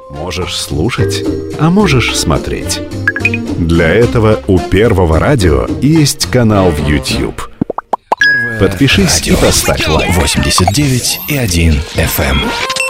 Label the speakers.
Speaker 1: Можешь слушать, а можешь смотреть. Для этого у Первого радио есть канал в YouTube. Подпишись и поставь лайк.
Speaker 2: 89,1 FM.